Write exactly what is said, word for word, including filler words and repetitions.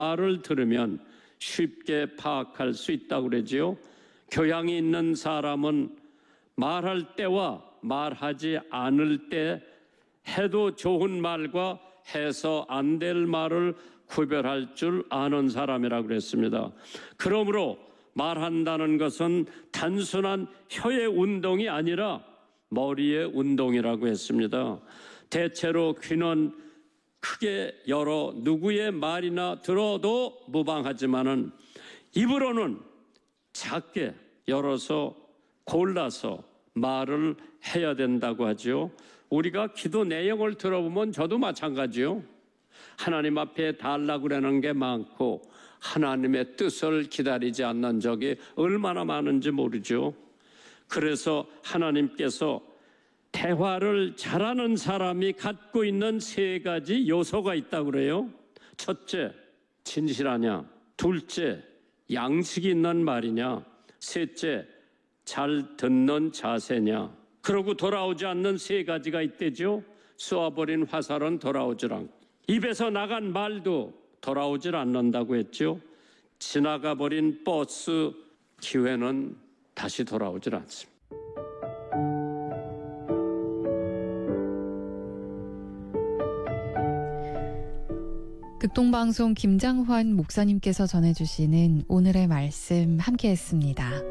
말을 들으면 쉽게 파악할 수 있다고 그러지요. 교양이 있는 사람은 말할 때와 말하지 않을 때 해도 좋은 말과 해서 안 될 말을 구별할 줄 아는 사람이라고 그랬습니다. 그러므로 말한다는 것은 단순한 혀의 운동이 아니라 머리의 운동이라고 했습니다. 대체로 귀는 크게 열어 누구의 말이나 들어도 무방하지만은 입으로는 작게 열어서 골라서 말을 해야 된다고 하죠. 우리가 기도 내용을 들어보면 저도 마찬가지요. 하나님 앞에 달라고 그러는 게 많고 하나님의 뜻을 기다리지 않는 적이 얼마나 많은지 모르죠. 그래서 하나님께서 대화를 잘하는 사람이 갖고 있는 세 가지 요소가 있다고 그래요. 첫째, 진실하냐. 둘째, 양식이 있는 말이냐. 셋째, 잘 듣는 자세냐. 그러고 돌아오지 않는 세 가지가 있대죠. 쏘아버린 화살은 돌아오질 않고 입에서 나간 말도 돌아오질 않는다고 했죠. 지나가버린 버스 기회는 다시 돌아오질 않습니다. 극동방송 김장환 목사님께서 전해주시는 오늘의 말씀 함께했습니다.